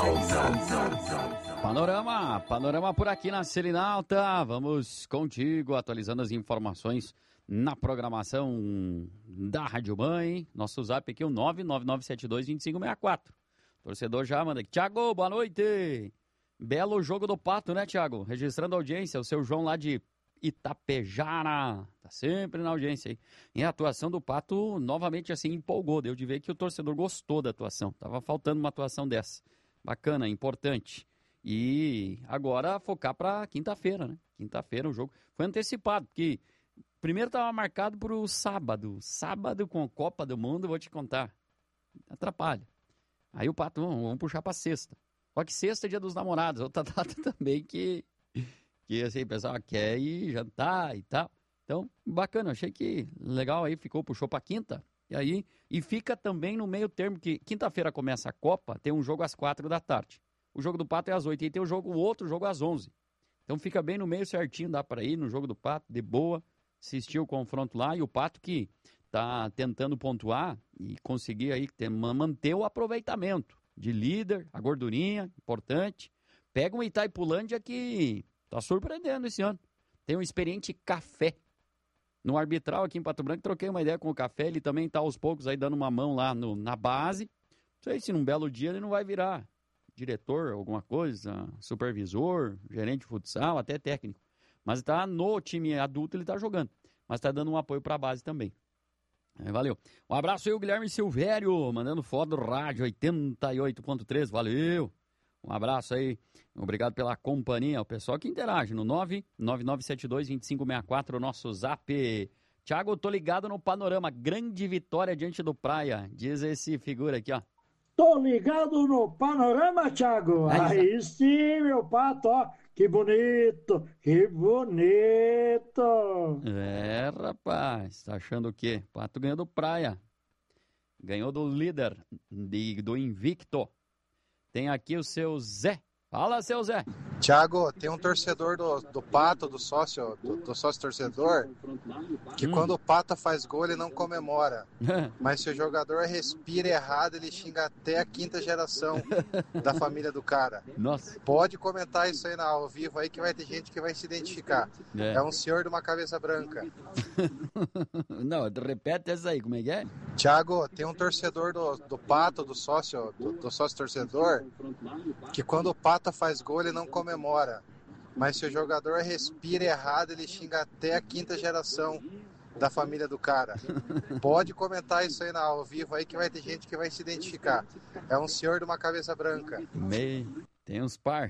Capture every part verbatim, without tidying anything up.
Panorama, panorama por aqui na Selinalta. Vamos contigo, atualizando as informações na programação da Rádio Mãe. Nosso zap aqui é o nove nove nove sete dois dois cinco seis quatro. Torcedor já manda aqui. Thiago, boa noite. Belo jogo do Pato, né, Thiago? Registrando a audiência, o seu João lá de Itapejara. Tá sempre na audiência aí. E a atuação do Pato, novamente, assim, empolgou. Deu de ver que o torcedor gostou da atuação. Tava faltando uma atuação dessa. Bacana, importante. E agora focar para quinta-feira, né? Quinta-feira o jogo foi antecipado, porque primeiro estava marcado para o sábado. Sábado com Copa do Mundo, vou te contar. Atrapalha. Aí o Pato, vamos, vamos puxar para sexta. Só que sexta é dia dos namorados, outra data também que, que assim, o pessoal quer ir jantar e tal. Então, bacana, achei que legal aí, ficou, puxou para quinta. E aí, e fica também no meio termo, que quinta-feira começa a Copa, tem um jogo às quatro da tarde. O jogo do Pato é às oito e tem o, jogo, o outro jogo às onze. Então fica bem no meio certinho, dá para ir no jogo do Pato, de boa, assistir o confronto lá. E o Pato que tá tentando pontuar e conseguir aí ter, manter o aproveitamento de líder, a gordurinha, importante. Pega um Itaipulândia que tá surpreendendo esse ano. Tem um experiente Café. No arbitral aqui em Pato Branco, troquei uma ideia com o Café, ele também tá aos poucos aí dando uma mão lá no, na base. Não sei se num belo dia ele não vai virar diretor, alguma coisa, supervisor, gerente de futsal, até técnico. Mas tá no time adulto, ele tá jogando. Mas tá dando um apoio pra base também. É, valeu. Um abraço aí, o Guilherme Silvério, mandando foto do rádio oitenta e oito ponto três. Valeu. Um abraço aí. Obrigado pela companhia. O pessoal que interage no nove nove nove sete dois dois cinco seis quatro, o nosso zap. Thiago, tô ligado no panorama. Grande vitória diante do Praia. Diz esse figura aqui, ó. Tô ligado no panorama, Thiago. Aí sim, meu Pato, ó. Que bonito, que bonito. É, rapaz, tá achando o quê? Pato ganhou do Praia. Ganhou do líder, de, do invicto. Tem aqui o seu Zé. Fala, seu Zé. Thiago, tem um torcedor do, do Pato, do sócio, do, do sócio torcedor, que hum. quando o Pato faz gol, ele não comemora. Mas se o jogador respira errado, ele xinga até a quinta geração da família do cara. Nossa. Pode comentar isso aí na ao vivo aí, que vai ter gente que vai se identificar. É, é um senhor de uma cabeça branca. Não, repete essa aí, como é que é? Thiago, tem um torcedor do, do Pato, do sócio, do, do sócio torcedor, que quando o Pato faz gol, ele não comemora. Mas se o jogador respira errado, ele xinga até a quinta geração da família do cara. Pode comentar isso aí na ao vivo aí, que vai ter gente que vai se identificar. É um senhor de uma cabeça branca. Meio, tem uns par.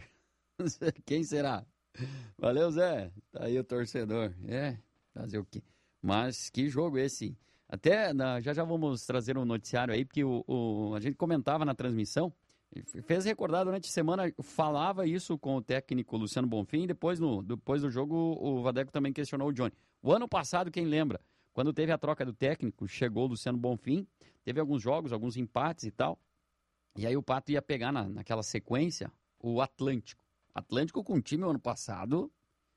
Quem será? Valeu, Zé. Tá aí o torcedor. É, fazer o quê? Mas que jogo esse? Até, na, já já vamos trazer um noticiário aí, porque o, o, a gente comentava na transmissão, fez recordar durante a semana, falava isso com o técnico Luciano Bonfim, e depois, no, depois do jogo o Vadeco também questionou o Johnny. O ano passado, quem lembra, quando teve a troca do técnico, chegou o Luciano Bonfim, teve alguns jogos, alguns empates e tal, e aí o Pato ia pegar na, naquela sequência o Atlântico. Atlântico com o time ano passado,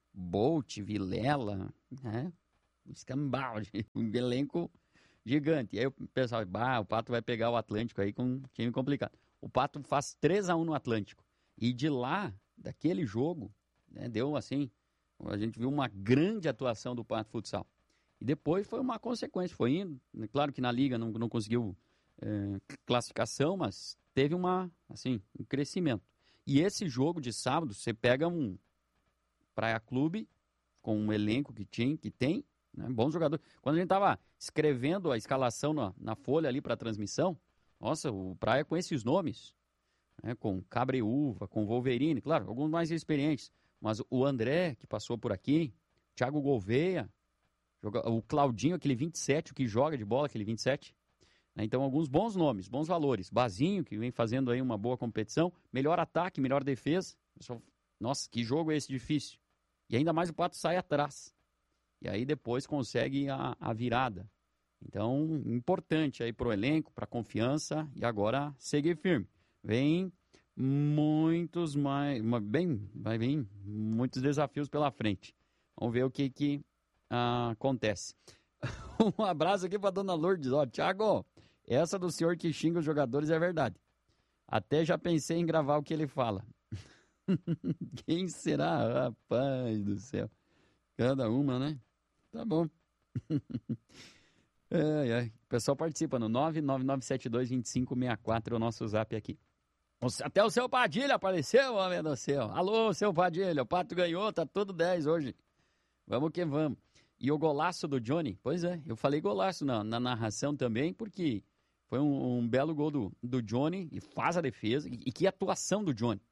Bolt, Vilela, né? Escambau, um elenco gigante. E aí o pessoal, bah, o Pato vai pegar o Atlântico aí com um time complicado. O Pato faz três a um no Atlântico. E de lá, daquele jogo, né, deu assim, a gente viu uma grande atuação do Pato Futsal. E depois foi uma consequência, foi indo. Claro que na Liga não, não conseguiu é, classificação, mas teve uma, assim, um crescimento. E esse jogo de sábado, você pega um Praia Clube, com um elenco que tinha, que tem, né, bons jogadores. Quando a gente estava escrevendo a escalação na, na folha ali para a transmissão, nossa, o Praia com esses nomes, né, com Cabreúva, com Wolverine, claro, alguns mais experientes, mas o André, que passou por aqui, Thiago Gouveia, joga, o Claudinho, aquele vinte e sete, o que joga de bola, aquele vinte e sete. Né, então, alguns bons nomes, bons valores. Bazinho, que vem fazendo aí uma boa competição, melhor ataque, melhor defesa. Nossa, que jogo é esse difícil. E ainda mais o Pato sai atrás. E aí depois consegue a, a virada. Então, importante aí pro elenco, pra confiança, e agora seguir firme. Vem muitos mais, bem, vai vir muitos desafios pela frente. Vamos ver o que que ah, acontece. Um abraço aqui pra dona Lourdes. Ó, Thiago, essa do senhor que xinga os jogadores é verdade. Até já pensei em gravar o que ele fala. Quem será? Rapaz do céu. Cada uma, né? Tá bom. Ai, ai. O pessoal participa no nove nove nove sete dois, dois cinco seis quatro, é o nosso zap aqui. Até o seu Padilha apareceu, homem do céu. Alô, seu Padilha, o Pato ganhou, tá todo dez hoje. Vamos que vamos. E o golaço do Johnny? Pois é, eu falei golaço na, na narração também, porque foi um, um belo gol do, do Johnny, e faz a defesa, e, e que atuação do Johnny.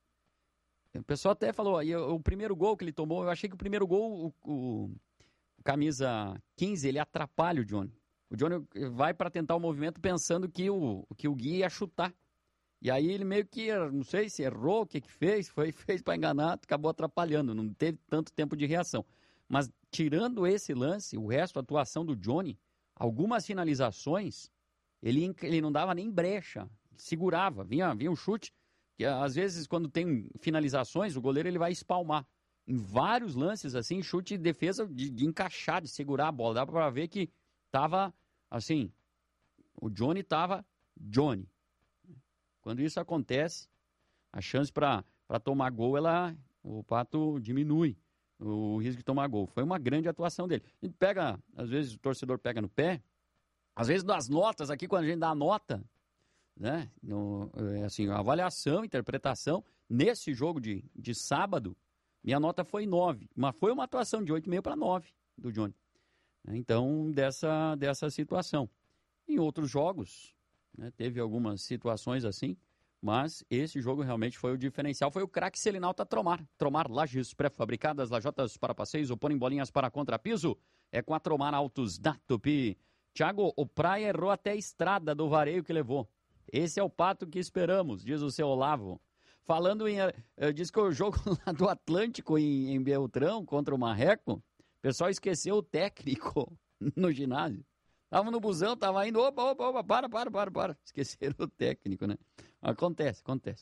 O pessoal até falou, e o, o primeiro gol que ele tomou, eu achei que o primeiro gol, o, o, o camisa quinze, ele atrapalha o Johnny. O Johnny vai para tentar o movimento pensando que o, que o Gui ia chutar. E aí ele meio que, não sei se errou, o que que fez, foi, fez para enganar, acabou atrapalhando, não teve tanto tempo de reação. Mas tirando esse lance, o resto, a atuação do Johnny, algumas finalizações, ele, ele não dava nem brecha, segurava, vinha, vinha um chute, que às vezes quando tem finalizações, o goleiro ele vai espalmar. Em vários lances, assim, chute de defesa de, de encaixar, de segurar a bola, dá para ver que tava, assim, o Johnny tava Johnny. Quando isso acontece, a chance para tomar gol, ela, o Pato diminui o risco de tomar gol. Foi uma grande atuação dele. A gente pega, às vezes o torcedor pega no pé, às vezes das notas aqui, quando a gente dá a nota, né, no, é assim, a avaliação, interpretação, nesse jogo de, de sábado, minha nota foi nove, mas foi uma atuação de oito vírgula cinco para nove do Johnny. Então, dessa, dessa situação. Em outros jogos, né, teve algumas situações assim, mas esse jogo realmente foi o diferencial. Foi o craque Selinalta Tromar. Tromar lajes pré-fabricadas, lajotas para passeios ou porem bolinhas para contrapiso. É com a Tromar Autos da Tupi. Thiago, o Praia errou até a estrada do vareio que levou. Esse é o Pato que esperamos, diz o seu Olavo. Falando em... Uh, diz que o jogo lá do Atlântico em, em Beltrão contra o Marreco, o pessoal esqueceu o técnico no ginásio. Tava no busão, tava indo, opa, opa, opa, para, para, para, para. Esqueceram o técnico, né? Acontece, acontece.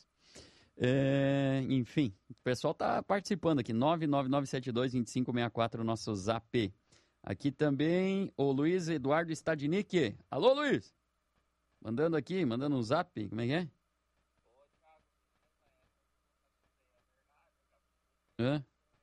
É, enfim, o pessoal tá participando aqui, nove nove nove sete dois, dois cinco seis quatro, o nosso zap. Aqui também o Luiz Eduardo Stadnick. Alô, Luiz! Mandando aqui, mandando um zap, como é que é? Hã?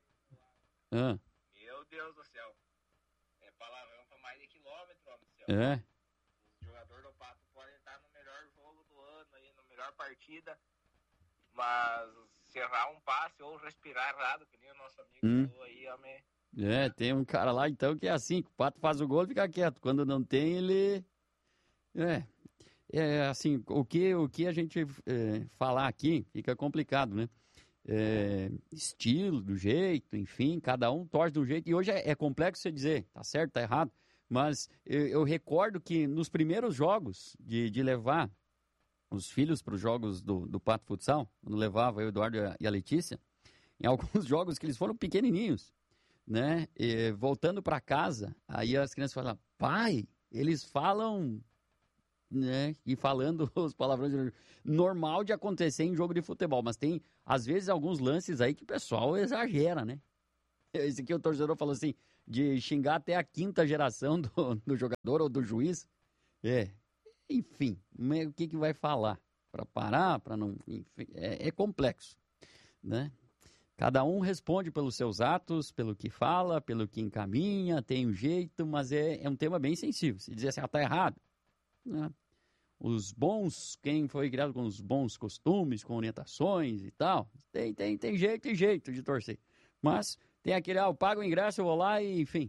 Hã? Meu Deus do céu. É palavrão pra mais de quilômetro, homem do céu. É? Os jogadores do Pato podem estar no melhor jogo do ano, aí, na melhor partida, mas se errar um passe ou respirar errado, que nem o nosso amigo hum. falou aí, homem. É, tem um cara lá então que é assim, que o Pato faz o gol e fica quieto. Quando não tem, ele... É, é assim, o que, o que a gente é, falar aqui fica complicado, né? É, estilo, do jeito, enfim, cada um torce do jeito. E hoje é, é complexo você dizer, tá certo, tá errado. Mas eu, eu recordo que nos primeiros jogos de, de levar os filhos para os jogos do, do Pato Futsal, quando levava eu, o Eduardo e a Letícia, em alguns jogos que eles foram pequenininhos, né? E, voltando para casa, aí as crianças falam, pai, eles falam, né? E falando os palavrões normal de acontecer em jogo de futebol, mas tem às vezes alguns lances aí que o pessoal exagera, né? Esse aqui o torcedor falou assim, de xingar até a quinta geração do, do jogador ou do juiz. É, enfim, o que que vai falar? Para parar, para não... Enfim, é, é complexo, né? Cada um responde pelos seus atos, pelo que fala, pelo que encaminha, tem um jeito, mas é, é um tema bem sensível. Se dizer assim, ah, tá errado, né? Os bons, quem foi criado com os bons costumes, com orientações e tal, tem, tem, tem jeito e jeito de torcer. Mas tem aquele, ah, eu pago o ingresso, eu vou lá e, enfim.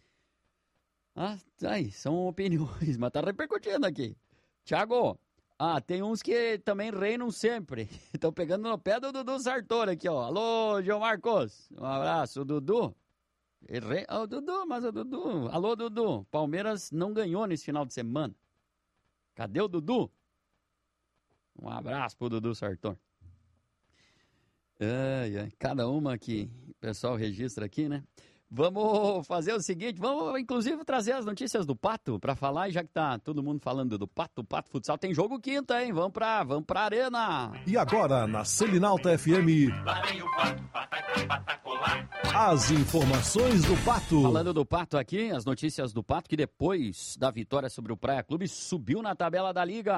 Ah, aí, são opiniões, mas tá repercutindo aqui. Thiago, ah, tem uns que também reinam sempre. Estão pegando no pé do Dudu Sartori aqui, ó. Alô, João Marcos, um abraço, Dudu. Re... Oh, Dudu, mas o Dudu. Alô, Dudu, Palmeiras não ganhou nesse final de semana. Cadê o Dudu? Um abraço pro Dudu Sartor. Ai, ai, cada uma que o pessoal registra aqui, né? Vamos fazer o seguinte, vamos inclusive trazer as notícias do Pato para falar, e já que tá todo mundo falando do Pato, Pato Futsal, tem jogo quinta, hein? Vamos pra, vamos pra arena. E agora, na Selinalta F M, Lá vem o Pato, pataca, patacolar. as informações do Pato. Falando do Pato aqui, as notícias do Pato, que depois da vitória sobre o Praia Clube, subiu na tabela da Liga.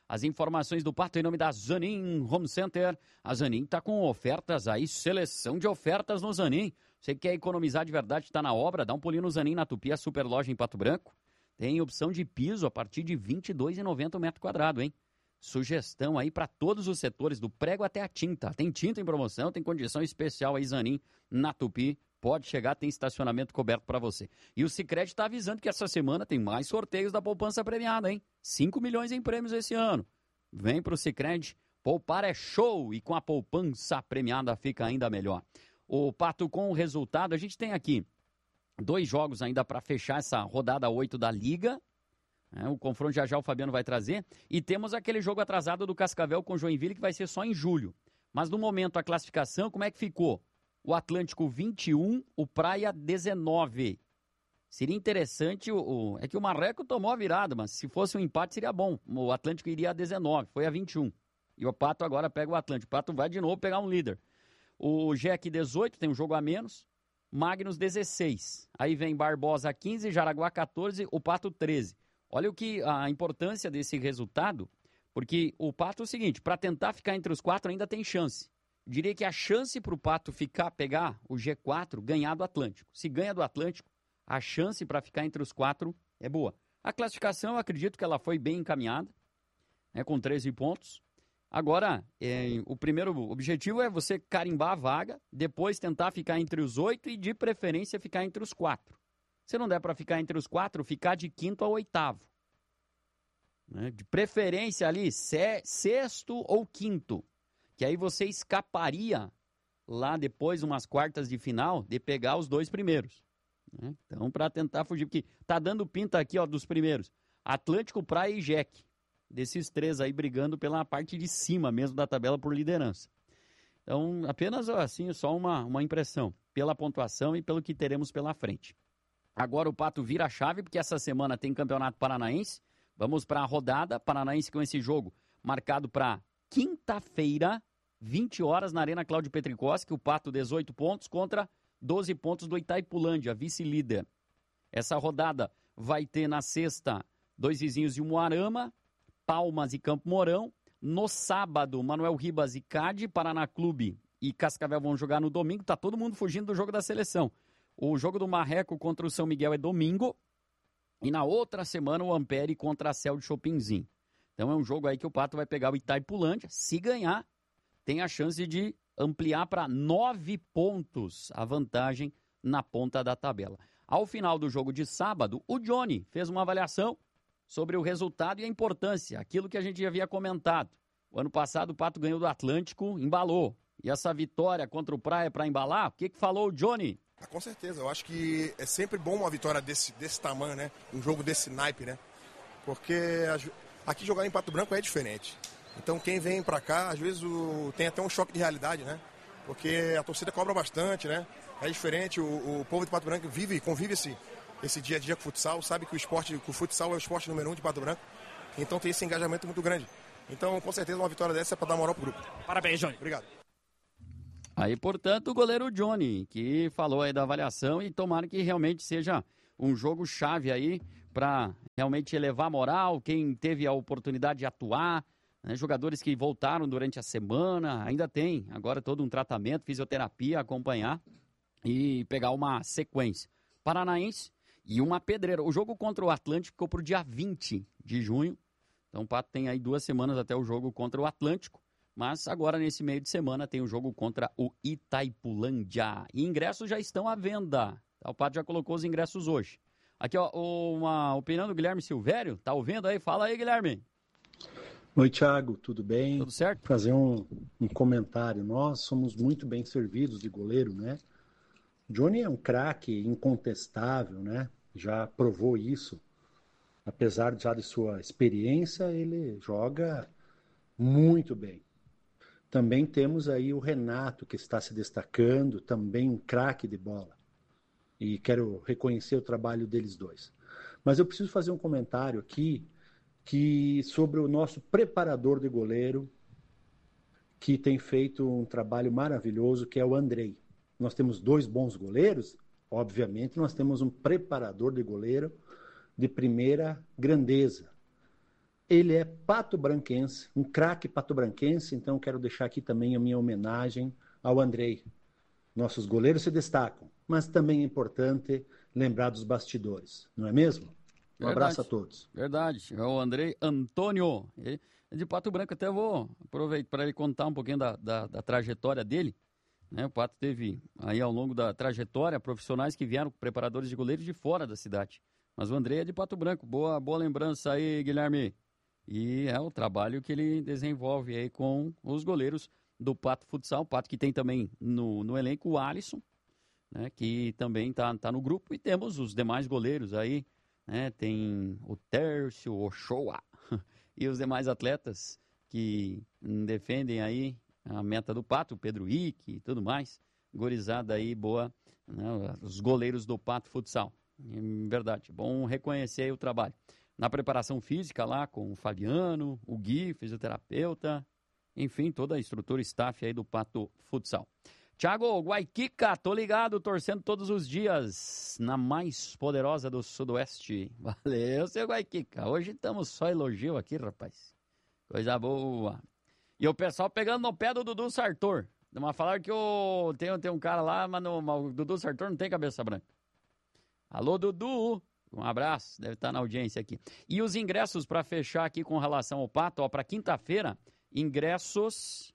As informações do Pato em nome da Zanin Home Center. A Zanin está com ofertas aí, seleção de ofertas no Zanin. Você que quer economizar de verdade, está na obra, dá um pulinho no Zanin, na Tupi, a super loja em Pato Branco. Tem opção de piso a partir de vinte e dois reais e noventa centavos o metro quadrado, hein? Sugestão aí para todos os setores, do prego até a tinta. Tem tinta em promoção, tem condição especial aí, Zanin, na Tupi. Pode chegar, tem estacionamento coberto para você. E o Sicredi está avisando que essa semana tem mais sorteios da poupança premiada, hein? cinco milhões em prêmios esse ano. Vem para o Sicredi, poupar é show e com a poupança premiada fica ainda melhor. O Pato, com o resultado, a gente tem aqui dois jogos ainda para fechar essa rodada oito da Liga. É, o confronto já já o Fabiano vai trazer. E temos aquele jogo atrasado do Cascavel com o Joinville, que vai ser só em julho. Mas no momento, a classificação, como é que ficou? O Atlântico vinte e um, o Praia dezenove. Seria interessante, o, o, é que o Marreco tomou a virada, mas se fosse um empate seria bom. O Atlântico iria a dezenove, foi a vinte e um. E o Pato agora pega o Atlântico. O Pato vai de novo pegar um líder. O G E C dezoito, tem um jogo a menos. Magnus dezesseis. Aí vem Barbosa quinze, Jaraguá quatorze, o Pato treze. Olha o que a importância desse resultado, porque o Pato é o seguinte, para tentar ficar entre os quatro ainda tem chance. Diria que a chance para o Pato ficar, pegar o G quatro, ganhar do Atlântico. Se ganha do Atlântico, a chance para ficar entre os quatro é boa. A classificação, eu acredito que ela foi bem encaminhada, né, com treze pontos. Agora, é, o primeiro objetivo é você carimbar a vaga, depois tentar ficar entre os oito e, de preferência, ficar entre os quatro. Se não der para ficar entre os quatro, ficar de quinto a oitavo. Né? De preferência ali, se, sexto ou quinto. Que aí você escaparia lá depois, umas quartas de final, de pegar os dois primeiros. Né? Então, para tentar fugir, porque tá dando pinta aqui, ó, dos primeiros. Atlântico, Praia e G E C. Desses três aí brigando pela parte de cima mesmo da tabela por liderança. Então, apenas assim, só uma, uma impressão, pela pontuação e pelo que teremos pela frente. Agora o Pato vira a chave, porque essa semana tem Campeonato Paranaense. Vamos para a rodada Paranaense com esse jogo marcado para quinta-feira, vinte horas, na Arena Cláudio Petrikowski. O Pato, dezoito pontos contra doze pontos do Itaipulândia, vice-líder. Essa rodada vai ter na sexta, dois vizinhos de Umuarama, Palmas e Campo Mourão. No sábado, Manuel Ribas e Cade, Paraná Clube e Cascavel vão jogar no domingo. Tá todo mundo fugindo do jogo da seleção. O jogo do Marreco contra o São Miguel é domingo. E na outra semana, o Ampere contra a Céu de Chopinzinho. Então é um jogo aí que o Pato vai pegar o Itaipulândia. Se ganhar, tem a chance de ampliar para nove pontos a vantagem na ponta da tabela. Ao final do jogo de sábado, o Johnny fez uma avaliação sobre o resultado e a importância, aquilo que a gente já havia comentado. O ano passado o Pato ganhou do Atlântico, embalou. E essa vitória contra o Praia para embalar, o que, que falou o Johnny? Ah, com certeza, eu acho que é sempre bom uma vitória desse, desse tamanho, né? Um jogo desse naipe, né? Porque aqui jogar em Pato Branco é diferente. Então quem vem pra cá, às vezes o, tem até um choque de realidade, né? Porque a torcida cobra bastante, né? É diferente, o, o povo de Pato Branco vive, convive esse, esse dia a dia com o futsal, sabe que o esporte, que o futsal é o esporte número um de Pato Branco. Então tem esse engajamento muito grande. Então, com certeza, uma vitória dessa é para dar moral pro grupo. Parabéns, Johnny. Obrigado. Aí, portanto, o goleiro Johnny, que falou aí da avaliação e tomara que realmente seja um jogo chave aí para realmente elevar a moral, quem teve a oportunidade de atuar, né, jogadores que voltaram durante a semana, ainda tem agora todo um tratamento, fisioterapia, acompanhar e pegar uma sequência. Paranaense e uma pedreira. O jogo contra o Atlântico ficou para o dia vinte de junho, então o Pato tem aí duas semanas até o jogo contra o Atlântico. Mas agora, nesse meio de semana, tem o jogo contra o Itaipulândia. E ingressos já estão à venda. O Pato já colocou os ingressos hoje. Aqui, ó, uma opinião do Guilherme Silvério. Tá ouvindo aí? Fala aí, Guilherme. Oi, Thiago. Tudo bem? Tudo certo? Fazer um, um comentário. Nós somos muito bem servidos de goleiro, né? Johnny é um craque incontestável, né? Já provou isso. Apesar já de sua experiência, ele joga muito bem. Também temos aí o Renato, que está se destacando, também um craque de bola. E quero reconhecer o trabalho deles dois. Mas eu preciso fazer um comentário aqui que, sobre o nosso preparador de goleiro, que tem feito um trabalho maravilhoso, que é o Andrei. Nós temos dois bons goleiros, obviamente nós temos um preparador de goleiro de primeira grandeza. ele é pato-branquense, um craque pato-branquense, então quero deixar aqui também a minha homenagem ao Andrei. Nossos goleiros se destacam, mas também é importante lembrar dos bastidores, não é mesmo? Um Verdade. Abraço a todos. Verdade, é o Andrei Antônio, ele é de Pato Branco. Até vou aproveitar para ele contar um pouquinho da, da, da trajetória dele, né? O Pato teve aí ao longo da trajetória profissionais que vieram preparadores de goleiros de fora da cidade, mas o Andrei é de Pato Branco. Boa, boa lembrança aí, Guilherme, e é o trabalho que ele desenvolve aí com os goleiros do Pato Futsal. O Pato que tem também no, no elenco o Alisson, né, que também está tá no grupo, e temos os demais goleiros aí, né, tem o Tércio, o Ochoa e os demais atletas que defendem aí a meta do Pato, o Pedro Ick e tudo mais, gorizada aí, boa, né, os goleiros do Pato Futsal. Em verdade, bom reconhecer aí o trabalho. Na preparação física lá com o Fabiano, o Gui, fisioterapeuta, enfim, toda a estrutura staff aí do Pato Futsal. Thiago Guaiquica, tô ligado, torcendo todos os dias na mais poderosa do Sudoeste. Valeu, seu Guaiquica. Hoje estamos só elogio aqui, rapaz. Coisa boa. E o pessoal pegando no pé do Dudu Sartor. Mas falaram que o... tem, tem um cara lá, mas, no... mas o Dudu Sartor não tem cabeça branca. Alô, Dudu. Um abraço, deve estar na audiência aqui. E os ingressos para fechar aqui com relação ao Pato, ó, para quinta-feira, ingressos...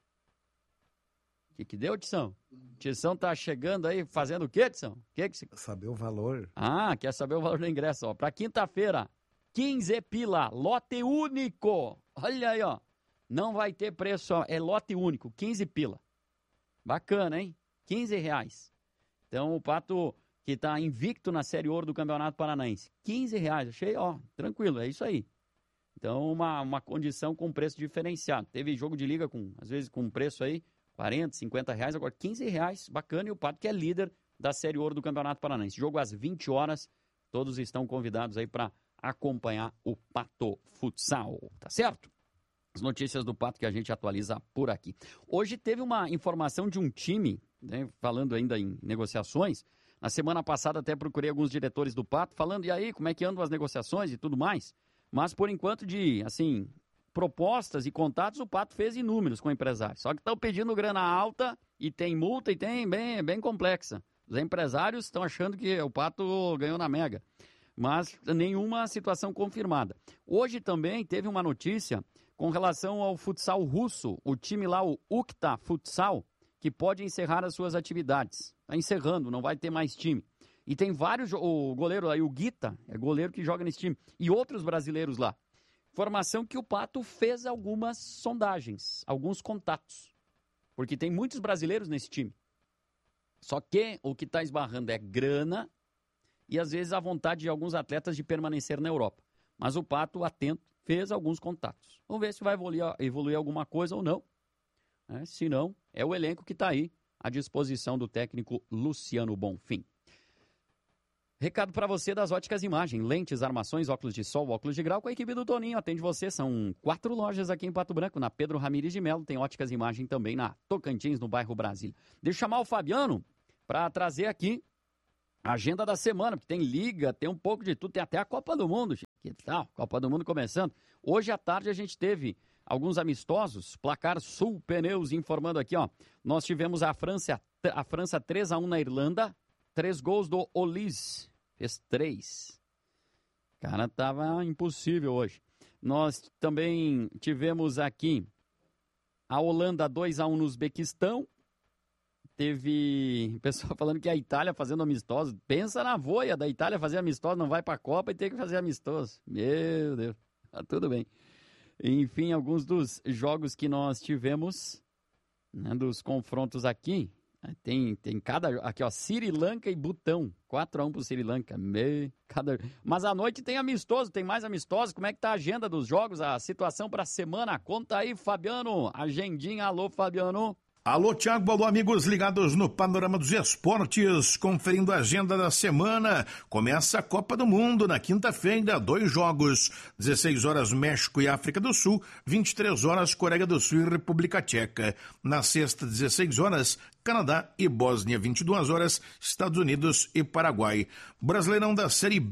O que que deu, Tição? Tição tá chegando aí, fazendo o quê, Tição? Que que se... Saber o valor. Ah, quer saber o valor do ingresso, ó. Para quinta-feira, quinze pila, lote único. Olha aí, ó. Não vai ter preço, ó. É lote único, quinze pila. Bacana, hein? quinze reais. Então, o Pato, que tá invicto na Série Ouro do Campeonato Paranaense, quinze reais. Achei, ó, tranquilo, é isso aí. Então, uma, uma condição com preço diferenciado. Teve jogo de liga, com às vezes, com preço aí, quarenta, cinquenta reais, agora quinze reais, bacana, e o Pato que é líder da Série Ouro do Campeonato Paranaense. Jogo às vinte horas, todos estão convidados aí para acompanhar o Pato Futsal, tá certo? As notícias do Pato que a gente atualiza por aqui. Hoje teve uma informação de um time, né, falando ainda em negociações. Na semana passada até procurei alguns diretores do Pato, falando, e aí, como é que andam as negociações e tudo mais? Mas por enquanto de, assim... propostas e contatos, o Pato fez inúmeros com empresários. Só que estão pedindo grana alta e tem multa e tem bem, bem complexa. Os empresários estão achando que o Pato ganhou na Mega. Mas nenhuma situação confirmada. Hoje também teve uma notícia com relação ao futsal russo. O time lá, o Ukhta Futsal, que pode encerrar as suas atividades. Está encerrando, não vai ter mais time. E tem vários, o goleiro aí, o Guita, é goleiro que joga nesse time. E outros brasileiros lá. Informação que o Pato fez algumas sondagens, alguns contatos, porque tem muitos brasileiros nesse time. Só que o que está esbarrando é grana e às vezes a vontade de alguns atletas de permanecer na Europa. Mas o Pato, atento, fez alguns contatos. Vamos ver se vai evoluir, evoluir alguma coisa ou não. É, se não, é o elenco que está aí à disposição do técnico Luciano Bonfim. Recado para você das Óticas Imagem, lentes, armações, óculos de sol, óculos de grau com a equipe do Toninho. Atende você, são quatro lojas aqui em Pato Branco, na Pedro Ramires de Melo, tem Óticas Imagem também na Tocantins, no bairro Brasília. Deixa eu chamar o Fabiano para trazer aqui a agenda da semana, porque tem liga, tem um pouco de tudo, tem até a Copa do Mundo, que tal? Copa do Mundo começando. Hoje à tarde a gente teve alguns amistosos, placar Sul Pneus informando aqui, ó, nós tivemos a França, a França três a um na Irlanda, três gols do Olis, fez três. Cara, tava impossível hoje. Nós também tivemos aqui a Holanda dois a um no Uzbequistão. Teve pessoal falando que a Itália fazendo amistoso. Pensa na voia da Itália fazer amistoso, não vai para a Copa e tem que fazer amistoso. Meu Deus, tá tudo bem. Enfim, alguns dos jogos que nós tivemos, né, dos confrontos aqui. Tem, tem cada... Aqui, ó, Sri Lanka e Butão. quatro a um pro Sri Lanka. Me, cada... Mas à noite tem amistoso, tem mais amistoso. Como é que tá a agenda dos jogos, a situação pra semana? Conta aí, Fabiano. Agendinha, alô, Fabiano. Alô, Thiago, alô, amigos ligados no Panorama dos Esportes, conferindo a agenda da semana. Começa a Copa do Mundo na quinta-feira, dois jogos, dezesseis horas México e África do Sul, vinte e três horas Coreia do Sul e República Tcheca. Na sexta, dezesseis horas, Canadá e Bósnia, vinte e duas horas, Estados Unidos e Paraguai. Brasileirão da Série B,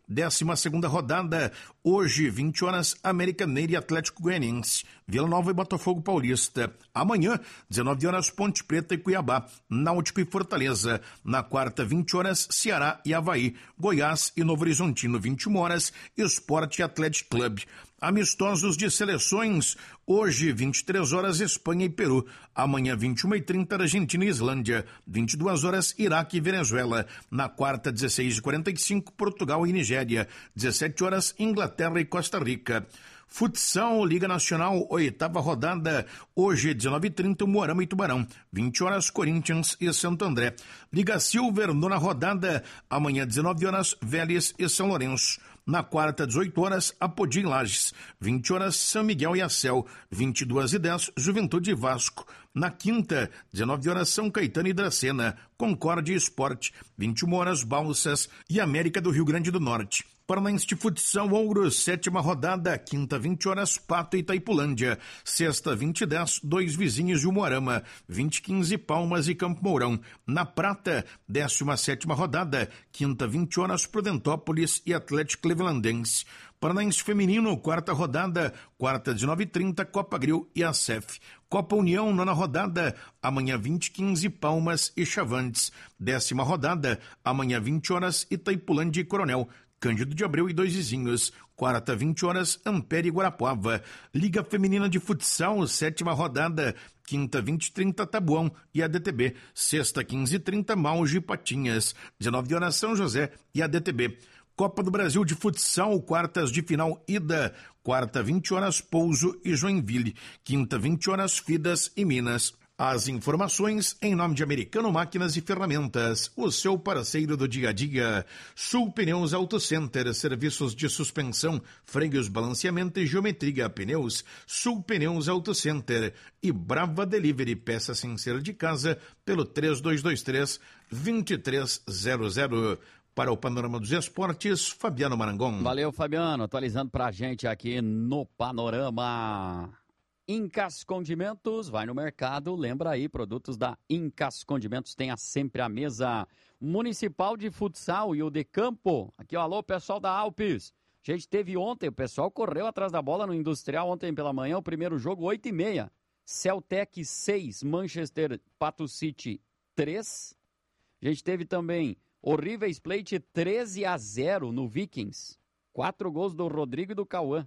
décima segunda rodada. Hoje, vinte horas, América Mineiro e Atlético Goianiense. Vila Nova e Botafogo Paulista. Amanhã, dezenove horas, Ponte Preta e Cuiabá. Náutico e Fortaleza. Na quarta, vinte horas, Ceará e Avaí. Goiás e Novo Horizontino, vinte e uma horas, Sport e Atlético Clube. Amistosos de seleções. Hoje, vinte e três horas, Espanha e Peru. Amanhã, vinte e uma e trinta, Argentina e Islândia. vinte e duas horas, Iraque e Venezuela. Na quarta, dezesseis e quarenta e cinco, Portugal e Nigéria. dezessete horas, Inglaterra e Costa Rica. Futsal, Liga Nacional, oitava rodada. Hoje, dezenove e trinta, Moarama e Tubarão. vinte horas, Corinthians e Santo André. Liga Silver, nona rodada. Amanhã, dezenove horas, Vélez e São Lourenço. Na quarta, dezoito horas, Apodi em Lages. vinte horas, São Miguel e Acel. vinte e duas e dez, Juventude e Vasco. Na quinta, dezenove horas, São Caetano e Dracena. Concórdia e Sport. vinte e uma horas, Balsas e América do Rio Grande do Norte. Paranaense de Futsal Ouros, sétima rodada, quinta, vinte horas, Pato e Itaipulândia. Sexta, vinte e dez, Dois Vizinhos e Umuarama. vinte e quinze, Palmas e Campo Mourão. Na Prata, décima sétima rodada, quinta, vinte horas, Prudentópolis e Atlético Clevelandense. Paranaense Feminino, quarta rodada, quarta, dezenove e trinta, Copa Grill e A C E F. Copa União, nona rodada, amanhã vinte e quinze, Palmas e Chavantes. Décima rodada, amanhã vinte horas, Itaipulândia e Coronel. Cândido de Abreu e Dois Vizinhos. Quarta, vinte horas, Ampere e Guarapuava. Liga Feminina de Futsal, sétima rodada. Quinta, vinte e trinta, Tabuão e A D T B. Sexta, quinze e trinta, Mauge e Patinhas. dezenove horas, São José e A D T B. Copa do Brasil de Futsal, quartas de final, ida. Quarta, vinte horas, Pouso e Joinville. Quinta, vinte horas, Fidas e Minas. As informações em nome de Americano Máquinas e Ferramentas, o seu parceiro do dia a dia. Sul Pneus Auto Center, serviços de suspensão, freios, balanceamento e geometria, pneus. Sul Pneus Auto Center e Brava Delivery, peças sem ser de casa, pelo três dois dois três, dois três zero zero. Para o Panorama dos Esportes, Fabiano Marangon. Valeu, Fabiano, atualizando pra gente aqui no Panorama. Incas Condimentos, vai no mercado, lembra aí, produtos da Incas Condimentos, tenha sempre a mesa municipal de futsal e o de campo. Aqui, ó, alô, pessoal da Alpes. A gente teve ontem, o pessoal correu atrás da bola no Industrial ontem pela manhã, o primeiro jogo, oito e meia. Celtec seis, Manchester Pato City três. A gente teve também o River Plate treze a zero no Vikings. Quatro gols do Rodrigo e do Cauã.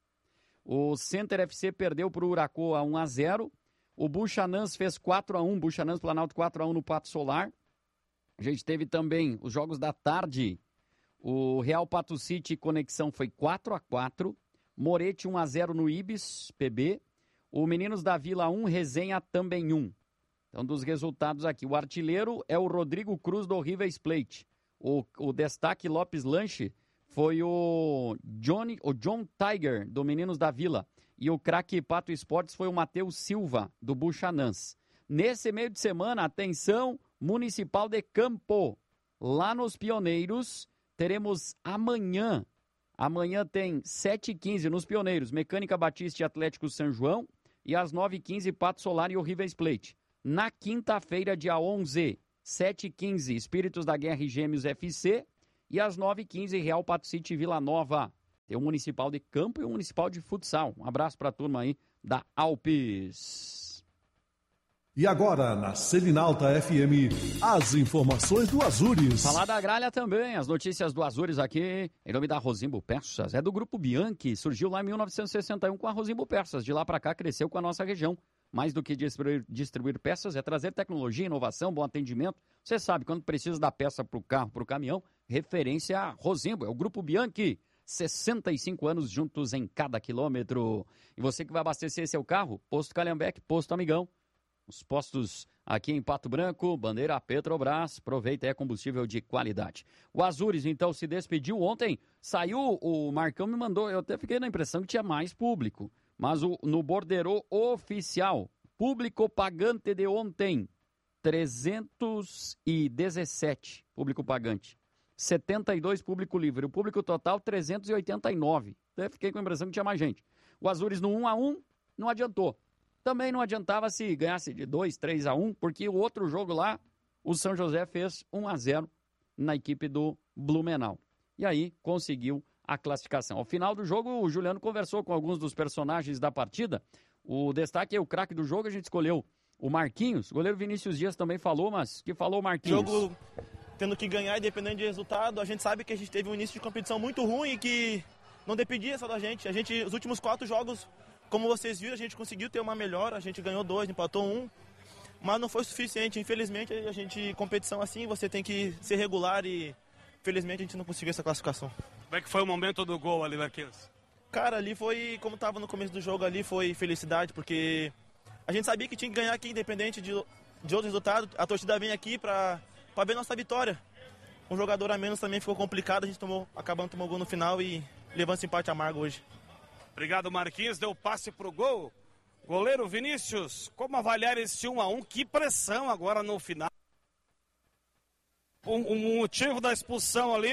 O Center F C perdeu para o Huracan um a zero. O Buchanans fez quatro a um. Buchanans Planalto quatro a um no Pato Solar. A gente teve também os jogos da tarde. O Real Pato City Conexão foi quatro a quatro. Moretti um a zero no Ibis, P B. O Meninos da Vila um, Resenha também um. Então, dos resultados aqui, o artilheiro é o Rodrigo Cruz do River Plate. O, o destaque Lopes Lanche foi o, Johnny, o John Tiger, do Meninos da Vila. E o craque Pato Esportes foi o Matheus Silva, do Buchanans. Nesse meio de semana, atenção, Municipal de Campo. Lá nos Pioneiros, teremos amanhã. Amanhã tem sete e quinze nos Pioneiros, Mecânica Batista e Atlético São João. E às nove e quinze, Pato Solar e o River Plate. Na quinta-feira, dia onze, sete e quinze, Espíritos da Guerra e Gêmeos F C. E às nove e quinze, Real Pato City Vila Nova. Tem o Municipal de Campo e o Municipal de Futsal. Um abraço para a turma aí da Alpes. E agora, na Selinalta F M, as informações do Azures. Falar da Gralha também, as notícias do Azures aqui, em nome da Rosimbo Peças. É do Grupo Bianchi, surgiu lá em mil novecentos e sessenta e um com a Rosimbo Peças. De lá para cá, cresceu com a nossa região. Mais do que distribuir, distribuir peças, é trazer tecnologia, inovação, bom atendimento. Você sabe, quando precisa da peça para o carro, para o caminhão, referência a Rosimbo, é o Grupo Bianchi. sessenta e cinco anos juntos em cada quilômetro. E você que vai abastecer seu carro, Posto Calhambeque, Posto Amigão. Os postos aqui em Pato Branco, bandeira Petrobras, aproveita, é combustível de qualidade. O Azures, então, se despediu ontem, saiu, o Marcão me mandou, eu até fiquei na impressão que tinha mais público. Mas o, no borderô oficial, público pagante de ontem, trezentos e dezessete público pagante, setenta e dois público livre, o público total trezentos e oitenta e nove. Até fiquei com a impressão que tinha mais gente. O Azures no um a um não adiantou. Também não adiantava se ganhasse de dois, três a um, porque o outro jogo lá, o São José fez um a zero na equipe do Blumenau. e aí conseguiu a classificação. Ao final do jogo, o Juliano conversou com alguns dos personagens da partida. O destaque é o craque do jogo, a gente escolheu o Marquinhos. O goleiro Vinícius Dias também falou, mas que falou o Marquinhos? Jogo tendo que ganhar e dependendo de resultado, a gente sabe que a gente teve um início de competição muito ruim e que não dependia só da gente. A gente, os últimos quatro jogos, como vocês viram, a gente conseguiu ter uma melhora, a gente ganhou dois, empatou um, mas não foi suficiente. Infelizmente, a gente, competição assim, você tem que ser regular e, infelizmente, a gente não conseguiu essa classificação. Como é que foi o momento do gol ali, Marquinhos? Cara, ali foi, como estava no começo do jogo, ali foi felicidade, porque a gente sabia que tinha que ganhar aqui, independente de, de outro resultado. A torcida vem aqui para para ver nossa vitória. Um jogador a menos também ficou complicado, a gente tomou, acabando tomando gol no final e levando esse empate amargo hoje. Obrigado, Marquinhos, deu passe pro gol. Goleiro Vinícius, como avaliar esse um a um? Que pressão agora no final. Um, um motivo da expulsão ali,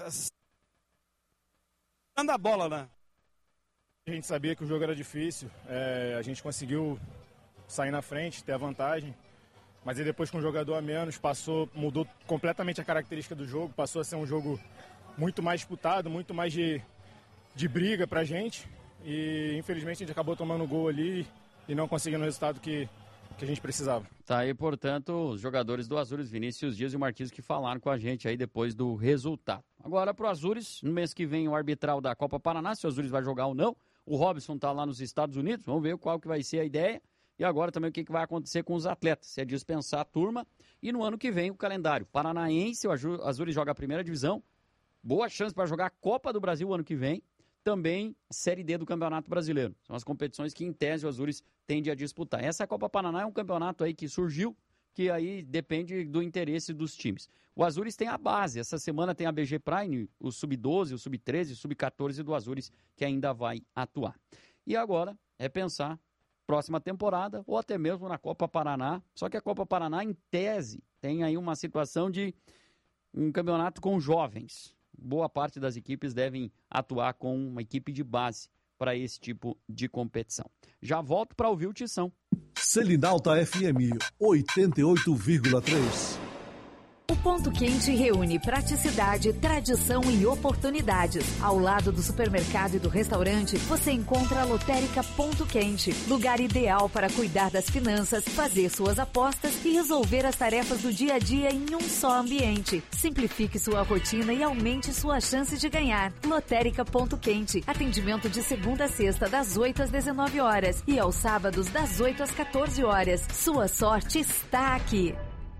anda a bola, né? A gente sabia que o jogo era difícil, é, a gente conseguiu sair na frente, ter a vantagem. Mas aí depois com um jogador a menos, passou, mudou completamente a característica do jogo, passou a ser um jogo muito mais disputado, muito mais de, de briga pra gente. E infelizmente a gente acabou tomando gol ali e não conseguindo o resultado que, que a gente precisava. Tá aí, portanto, os jogadores do Azures, Vinícius Dias e o Marquinhos, que falaram com a gente aí depois do resultado. Agora pro Azures, no mês que vem o arbitral da Copa Paraná, se o Azures vai jogar ou não. O Robson tá lá nos Estados Unidos, vamos ver qual que vai ser a ideia. E agora também o que vai acontecer com os atletas, se é dispensar a turma. E no ano que vem o calendário paranaense, o Azures joga a primeira divisão, boa chance para jogar a Copa do Brasil o ano que vem, também Série D do Campeonato Brasileiro. São as competições que em tese o Azures tende a disputar. Essa Copa Paraná é um campeonato aí que surgiu, que aí depende do interesse dos times. O Azures tem a base, essa semana tem a B G Prime, o sub doze, o sub treze, o sub quatorze do Azures, que ainda vai atuar. E agora é pensar próxima temporada, ou até mesmo na Copa Paraná, só que a Copa Paraná, em tese, tem aí uma situação de um campeonato com jovens. Boa parte das equipes devem atuar com uma equipe de base para esse tipo de competição. Já volto para ouvir o Tição. Selinalta F M oitenta e oito vírgula três. O Ponto Quente reúne praticidade, tradição e oportunidades. Ao lado do supermercado e do restaurante, você encontra a Lotérica Ponto Quente, lugar ideal para cuidar das finanças, fazer suas apostas e resolver as tarefas do dia a dia em um só ambiente. Simplifique sua rotina e aumente sua chance de ganhar. Lotérica Ponto Quente, atendimento de segunda a sexta das oito às dezenove horas e aos sábados das oito às quatorze horas. Sua sorte está aqui.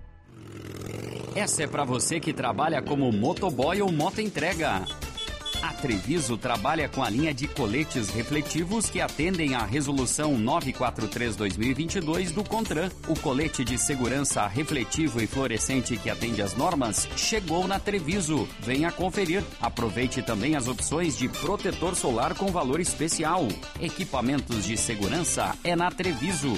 Essa é para você que trabalha como motoboy ou motoentrega. A Treviso trabalha com a linha de coletes refletivos que atendem à Resolução novecentos e quarenta e três barra dois mil e vinte e dois do CONTRAN. O colete de segurança refletivo e fluorescente que atende às normas chegou na Treviso. Venha conferir. Aproveite também as opções de protetor solar com valor especial. Equipamentos de segurança é na Treviso.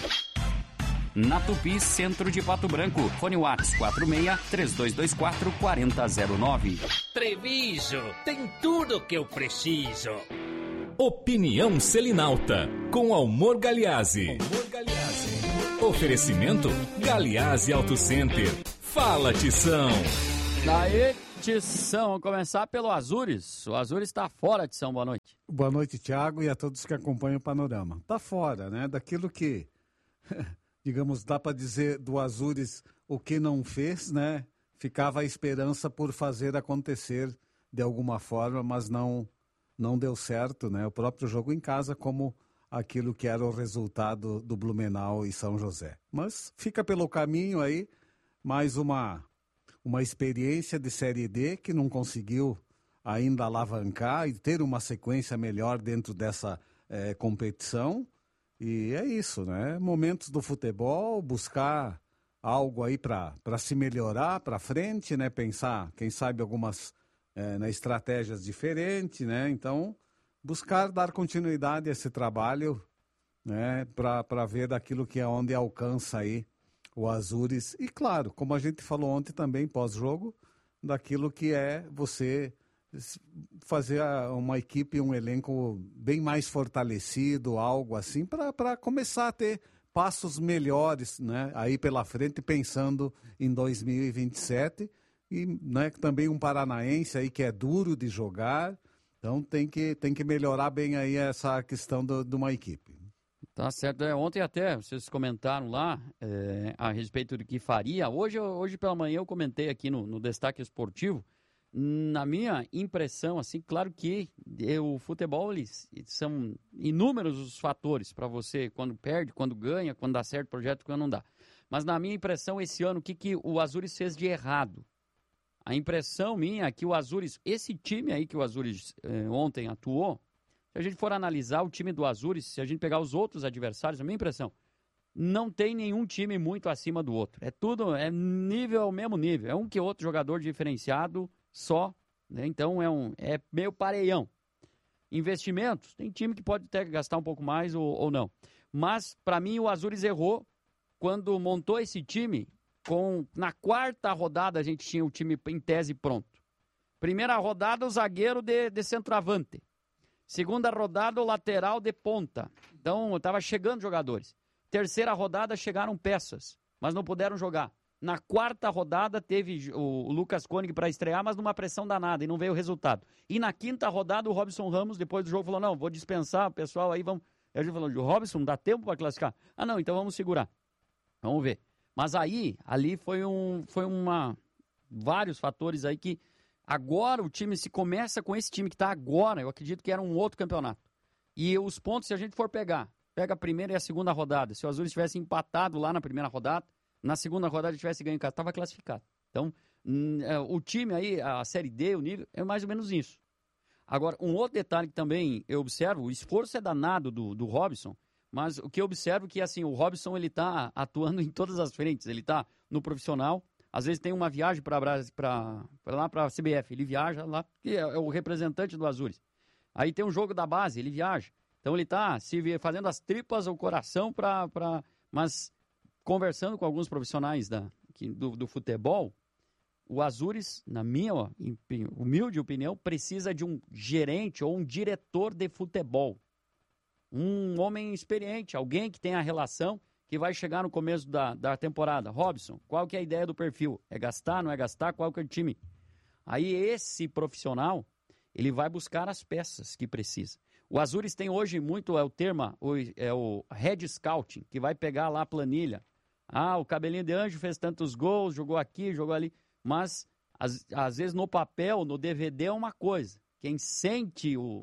Na Tupi, centro de Pato Branco. Fone Whats quatro seis, três dois dois quatro, quatro zero zero nove. Treviso, tem tudo o que eu preciso. Opinião Selinalta, com Almor Galeazzi. Oferecimento Galeazzi Auto Center. Fala, Tição. Daí, Tição, vamos começar pelo Azures. O Azures está fora, Tição, boa noite. Boa noite, Thiago, e a todos que acompanham o Panorama. Está fora, né, daquilo que... digamos, dá para dizer do Azures o que não fez, né? Ficava a esperança por fazer acontecer de alguma forma, mas não, não deu certo, né? O próprio jogo em casa, como aquilo que era o resultado do Blumenau e São José. Mas fica pelo caminho aí, mais uma, uma experiência de Série D que não conseguiu ainda alavancar e ter uma sequência melhor dentro dessa eh, competição. E é isso, né? Momentos do futebol, buscar algo aí para se melhorar para frente, né? Pensar, quem sabe, algumas é, né, estratégias diferentes, né? Então, buscar dar continuidade a esse trabalho, né? Para ver daquilo que é onde alcança aí o Azures. E, claro, como a gente falou ontem também, pós-jogo, daquilo que é você... fazer uma equipe, um elenco bem mais fortalecido, algo assim, para começar a ter passos melhores, né, aí pela frente, pensando em dois mil e vinte e sete, e né, também um paranaense aí que é duro de jogar, então tem que, tem que melhorar bem aí essa questão do, de uma equipe. Tá certo. É, ontem até vocês comentaram lá é, a respeito do que faria. Hoje, hoje pela manhã eu comentei aqui no, no Destaque Esportivo. Na minha impressão, assim, claro que o futebol, eles, são inúmeros os fatores para você, quando perde, quando ganha, quando dá certo o projeto, quando não dá. Mas na minha impressão, esse ano, o que, que o Azures fez de errado? A impressão minha é que o Azures, esse time aí que o Azures eh, ontem atuou, se a gente for analisar o time do Azures, se a gente pegar os outros adversários, a minha impressão, não tem nenhum time muito acima do outro. É tudo, é nível ao mesmo nível. É um que outro jogador diferenciado só, né? Então é, um, é meio pareião. Investimentos, tem time que pode até gastar um pouco mais ou, ou não. Mas, para mim, o Azures errou quando montou esse time. Com, na quarta rodada, a gente tinha o time em tese pronto. Primeira rodada, o zagueiro de, de centroavante. Segunda rodada, o lateral de ponta. Então, estava chegando jogadores. Terceira rodada, chegaram peças, mas não puderam jogar. Na quarta rodada, teve o, o Lucas Koenig para estrear, mas numa pressão danada, e não veio o resultado. E na quinta rodada, o Robson Ramos, depois do jogo, falou, não, vou dispensar o pessoal aí, vamos... A gente falou, Robson, dá tempo para classificar? Ah, não, então vamos segurar. Vamos ver. Mas aí, ali foi um, foi uma, vários fatores aí que agora o time se começa com esse time que está agora, eu acredito que era um outro campeonato. E os pontos, se a gente for pegar, pega a primeira e a segunda rodada, se o Azures tivesse empatado lá na primeira rodada, na segunda rodada tivesse ganho em casa, estava classificado. Então, hum, é, o time aí, a Série D, o nível, é mais ou menos isso. Agora, um outro detalhe que também eu observo, o esforço é danado do, do Robson, mas o que eu observo é que, assim, o Robson, ele tá atuando em todas as frentes. Ele tá no profissional, às vezes tem uma viagem para lá para a C B F, ele viaja lá, que é, é o representante do Azures. Aí tem um jogo da base, ele viaja. Então ele tá se fazendo as tripas ao coração para... Pra... Mas conversando com alguns profissionais da, do, do futebol, o Azures, na minha ó, humilde opinião, precisa de um gerente ou um diretor de futebol. Um homem experiente, alguém que tenha a relação, que vai chegar no começo da, da temporada. Robson, qual que é a ideia do perfil? É gastar, não é gastar? Qual que é o time? Aí esse profissional, ele vai buscar as peças que precisa. O Azures tem hoje muito, é o termo, o, é o head scouting, que vai pegar lá a planilha. Ah, o Cabelinho de Anjo fez tantos gols, jogou aqui, jogou ali. Mas, às, às vezes, no papel, no D V D é uma coisa. Quem sente o...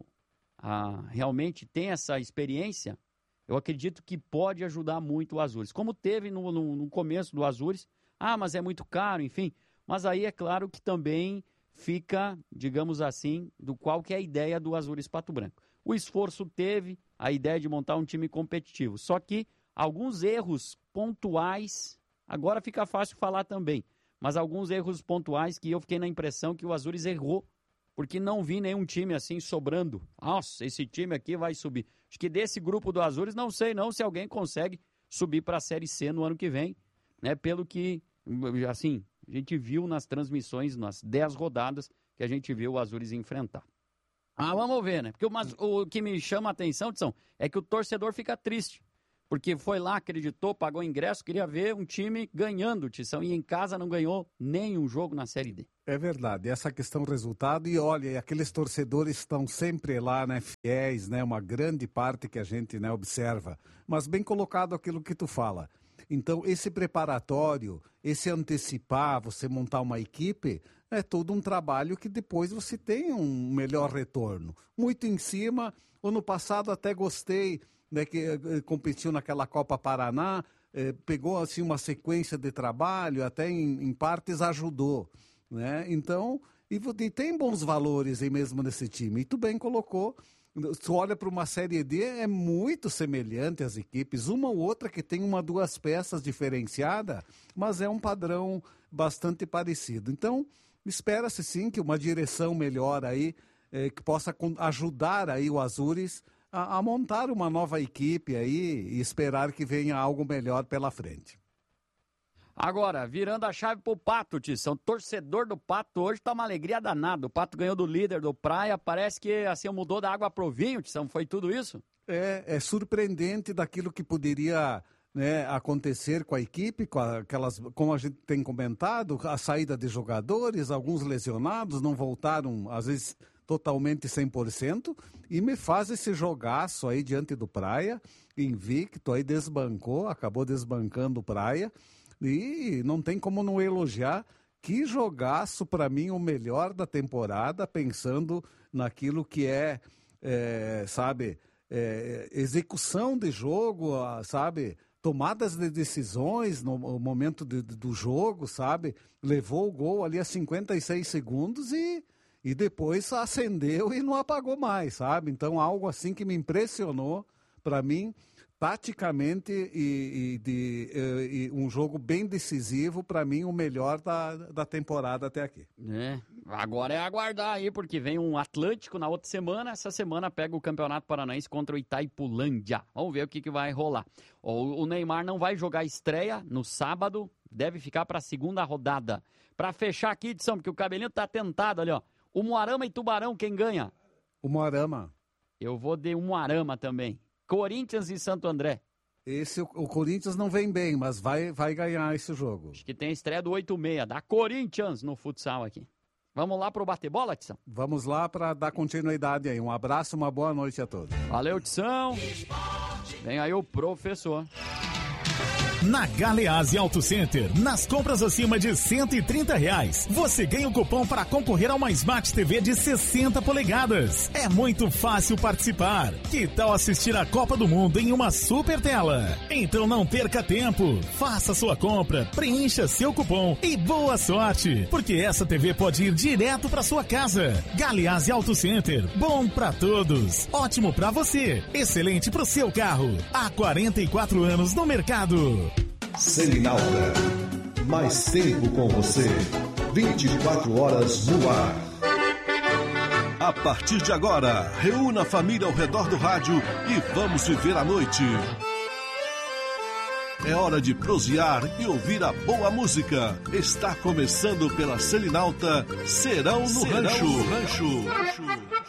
A, realmente tem essa experiência, eu acredito que pode ajudar muito o Azures. Como teve no, no, no começo do Azures, ah, mas é muito caro, enfim. Mas aí é claro que também fica, digamos assim, do qual que é a ideia do Azures Pato Branco. O esforço teve a ideia de montar um time competitivo, só que alguns erros pontuais, agora fica fácil falar também, mas alguns erros pontuais que eu fiquei na impressão que o Azures errou, porque não vi nenhum time assim sobrando. Nossa, esse time aqui vai subir. Acho que desse grupo do Azures, não sei não se alguém consegue subir para a Série C no ano que vem, né? Pelo que, assim, a gente viu nas transmissões, nas dez rodadas que a gente viu o Azures enfrentar. Ah, vamos ver, né? Porque o, mas, o que me chama a atenção, Tição, é que o torcedor fica triste. Porque foi lá, acreditou, pagou ingresso, queria ver um time ganhando, Tição, e em casa não ganhou nenhum jogo na Série D. É verdade, essa questão resultado, e olha, aqueles torcedores estão sempre lá, né, fiéis, né, uma grande parte que a gente, né, observa, mas bem colocado aquilo que tu fala. Então, esse preparatório, esse antecipar, você montar uma equipe, é todo um trabalho que depois você tem um melhor retorno. Muito em cima, ano passado até gostei, né, que eh, competiu naquela Copa Paraná, eh, pegou assim uma sequência de trabalho, até em, em partes ajudou, né? Então, e, e tem bons valores aí mesmo nesse time. E tu bem colocou, tu olha para uma Série D, é muito semelhante às equipes, uma ou outra que tem uma, duas peças diferenciadas, mas é um padrão bastante parecido. Então, espera-se sim que uma direção melhor aí, eh, que possa ajudar aí o Azures A, a montar uma nova equipe aí e esperar que venha algo melhor pela frente. Agora, virando a chave pro Pato, Tição, torcedor do Pato hoje tá uma alegria danada. O Pato ganhou do líder do Praia, parece que assim mudou da água pro vinho, Tição, foi tudo isso? É, é surpreendente daquilo que poderia né, acontecer com a equipe, com aquelas, como a gente tem comentado, a saída de jogadores, alguns lesionados, não voltaram, às vezes, totalmente cem por cento, e me faz esse jogaço aí diante do Praia, invicto, aí desbancou, acabou desbancando o Praia, e não tem como não elogiar. Que jogaço, para mim, o melhor da temporada, pensando naquilo que é, é sabe, é, execução de jogo, sabe, tomadas de decisões no momento de, do jogo, sabe, levou o gol ali a cinquenta e seis segundos e, e depois acendeu e não apagou mais, sabe, então algo assim que me impressionou, para mim, taticamente e, e, de, e, e um jogo bem decisivo, para mim o melhor da, da temporada até aqui. É, agora é aguardar aí, porque vem um Atlântico na outra semana, essa semana pega o Campeonato Paranaense contra o Itaipulândia. Vamos ver o que, que vai rolar. O, o Neymar não vai jogar estreia no sábado, deve ficar para a segunda rodada. Para fechar aqui, edição, porque o cabelinho tá tentado ali, ó. O Moarama e Tubarão, quem ganha? O Moarama. Eu vou de Moarama também. Corinthians e Santo André. Esse, o, o Corinthians não vem bem, mas vai, vai ganhar esse jogo. Acho que tem a estreia do oito e meia, da Corinthians no futsal aqui. Vamos lá pro bate-bola, Tição? Vamos lá para dar continuidade aí. Um abraço, uma boa noite a todos. Valeu, Tição. Vem aí o professor. Na Galeazzi Auto Center, nas compras acima de cento e trinta reais, você ganha o cupom para concorrer a uma Smart T V de sessenta polegadas. É muito fácil participar. Que tal assistir a Copa do Mundo em uma super tela? Então não perca tempo. Faça sua compra, preencha seu cupom e boa sorte, porque essa T V pode ir direto para sua casa. Galeazzi Auto Center, bom para todos, ótimo para você, excelente para o seu carro. Há quarenta e quatro anos no mercado. Selinalta, mais tempo com você, vinte e quatro horas no ar. A partir de agora, reúna a família ao redor do rádio e vamos viver a noite. É hora de prosear e ouvir a boa música. Está começando pela Selinalta, Serão no Serão Rancho. No Rancho.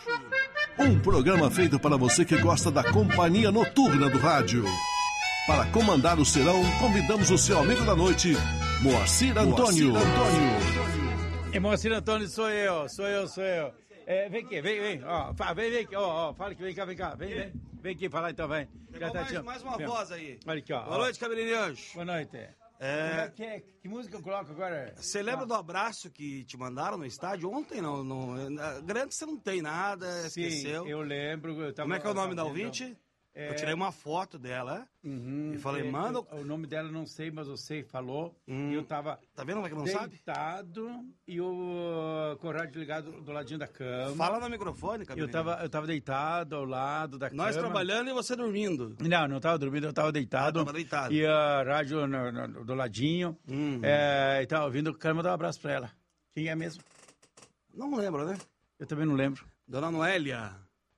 Um programa feito para você que gosta da companhia noturna do rádio. Para comandar o serão, convidamos o seu amigo da noite, Moacir Antônio. Moacir Antônio. E Moacir Antônio sou eu, sou eu, sou eu. É, vem aqui, vem, vem, ó, vem, vem aqui, ó, ó, fala aqui, vem cá, vem cá, vem, vem, vem aqui falar então, vem. Já tá mais, mais uma vem. Voz aí. Olha aqui, ó. Boa ó. noite, cabelinho anjo. Boa noite. É... Que, que música eu coloco agora? Você lembra ah. do abraço que te mandaram no estádio ontem? Não, não, grande você não tem nada, Sim, esqueceu. eu lembro. Eu tava, Como é que é o nome da ouvinte? É... Eu tirei uma foto dela uhum, e falei, é, manda... O nome dela não sei, mas eu sei, falou. Hum. E eu tava tá vendo como é que não deitado sabe? E o com o rádio ligado do ladinho da cama. Fala no microfone, cabelinho. Eu tava, eu tava deitado ao lado da Nós cama. Nós trabalhando e você dormindo. Não, não tava dormindo, eu tava deitado. Ah, tava deitado. E a rádio no, no, do ladinho. Uhum. É, e tava ouvindo, o cara mandou um abraço pra ela. Quem é mesmo? Não lembro, né? Eu também não lembro. Dona Noélia.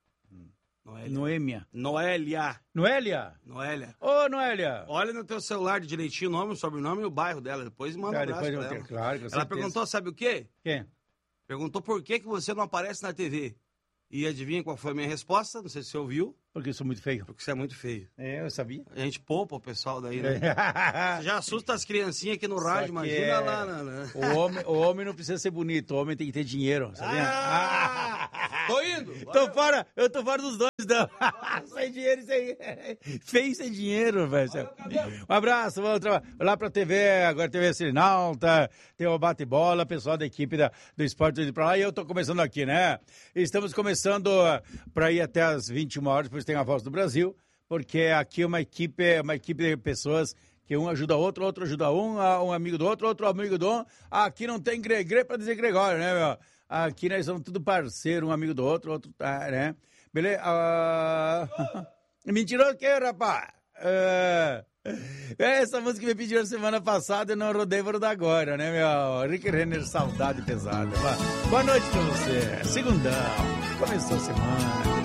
Noélia. Noêmia. Noélia. Noélia? Noélia. Ô, oh, Noélia. Olha no teu celular de direitinho o nome, o sobrenome e o bairro dela. Depois manda um abraço pra ela. Ter, claro, com ela certeza. perguntou, sabe o quê? Quem? Perguntou por que, que você não aparece na T V. E adivinha qual foi a minha resposta? Não sei se você ouviu. Porque eu sou muito feio. Porque você é muito feio. É, eu sabia. A gente poupa o pessoal daí, né? Você já assusta as criancinhas aqui no rádio, imagina é... lá. Né? O, homem, o homem não precisa ser bonito, o homem tem que ter dinheiro, sabia? Ah, ah! Tô indo! Tô fora, eu tô fora dos dois, não. Sem dinheiro, sem... Feio sem dinheiro, velho. Um abraço, vamos lá pra T V, agora T V Selinalta, tem o bate-bola, pessoal da equipe da, do esporte de pra lá, e eu tô começando aqui, né? Estamos começando pra ir até as vinte e uma horas, depois tem a Voz do Brasil, porque aqui é uma equipe, uma equipe de pessoas que um ajuda o outro, outro ajuda um, um amigo do outro, outro amigo do um. Aqui não tem gregre pra dizer Gregório, né, meu? Aqui nós somos tudo parceiro, um amigo do outro, outro, tá, né? Beleza? Uh... Mentiroso que é, rapaz? Uh... Essa música que me pediram semana passada, eu não rodei, vou rodar agora, né, meu? Rick Renner, Saudade Pesada. Boa noite pra você. Segundão. Começou a semana.